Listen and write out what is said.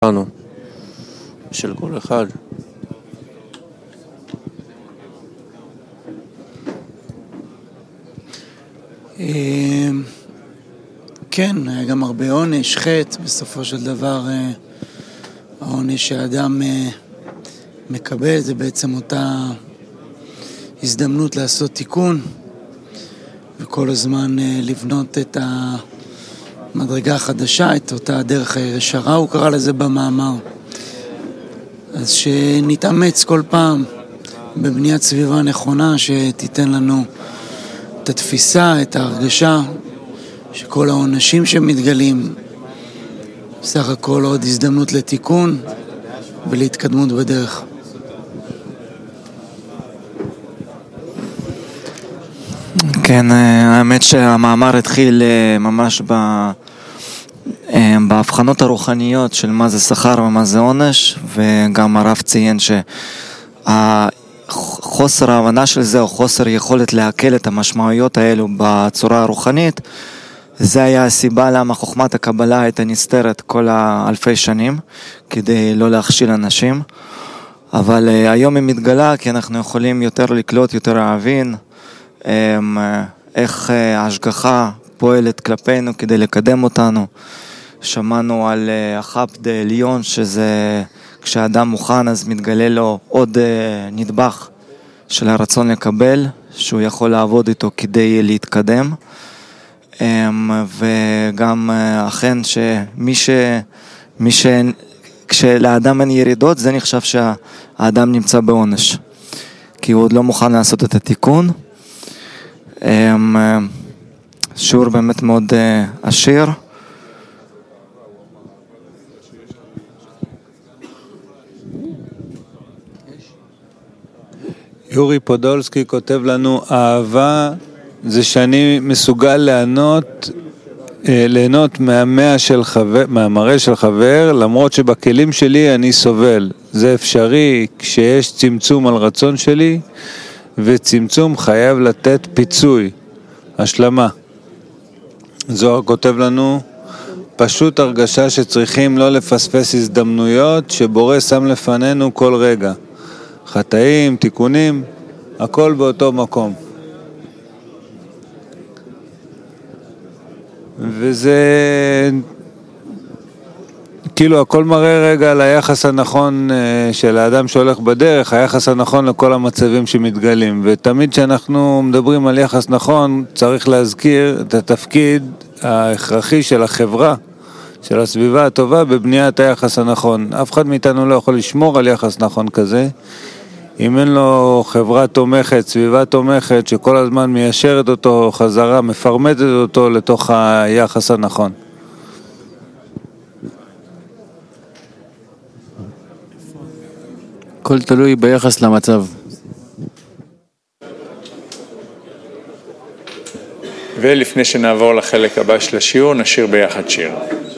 שלנו, של כל אחד. כן, היה גם הרבה עונש, חטא, בסופו של דבר העונש שהאדם מקבל זה בעצם אותה הזדמנות לעשות תיקון וכל הזמן לבנות את המדרגה החדשה, את אותה דרך הישרה, הוא קרא לזה במאמר. אז שנתאמץ כל פעם בבניית סביבה נכונה שתיתן לנו את התפיסה, את ההרגשה שכל העונשים שמתגלים בסך הכל עוד הזדמנות לתיקון ולהתקדמות בדרך. כן, האמת שהמאמר התחיל ממש בהבחנות הרוחניות של מה זה שכר ומה זה עונש, וגם הרב ציין שהחוסר ההבנה של זה או חוסר יכולת להקל את המשמעויות האלו בצורה הרוחנית, זה היה הסיבה למה חוכמת הקבלה הייתה נסתרת כל האלפי שנים כדי לא להכשיל אנשים, אבל היום היא מתגלה כי אנחנו יכולים יותר לקלוט, יותר להבין איך ההשגחה פועלת כלפינו כדי לקדם אותנו. שמענו על החפד עליון, שזה כשאדם מוכן אז מתגלה לו עוד נדבך של הרצון לקבל, שהוא יכול לעבוד איתו כדי להתקדם. וגם אכן כשלאדם אין ירידות, זה נחשב שהאדם נמצא בעונש, כי הוא עוד לא מוכן לעשות את התיקון. שיעור באמת מאוד עשיר. יורי פודולסקי כותב לנו, אהבה זה שאני מסוגל ליהנות מהמראה של חבר, למרות שבכלים שלי אני סובל. זה אפשרי כשיש צמצום על רצון שלי, וצמצום חייב לתת פיצוי, השלמה. זוהר כותב לנו, פשוט הרגשה שצריכים לא לפספס הזדמנויות שבורא שם לפנינו כל רגע. חטאים, תיקונים, הכל באותו מקום. וזה כאילו הכל מראה רגע על היחס הנכון של האדם שהולך בדרך, היחס הנכון לכל המצבים שמתגלים. ותמיד כשאנחנו מדברים על יחס נכון, צריך להזכיר את התפקיד ההכרחי של החברה, של הסביבה הטובה בבניית היחס הנכון. אף אחד מאיתנו לא יכול לשמור על יחס נכון כזה, אם אין לו חברה תומכת, סביבה תומכת, שכל הזמן מיישרת אותו חזרה, מפרמטת אותו לתוך היחס הנכון. הכל תלוי ביחס למצב. ולפני שנעבור לחלק הבא של השיעור, נשיר ביחד שיר.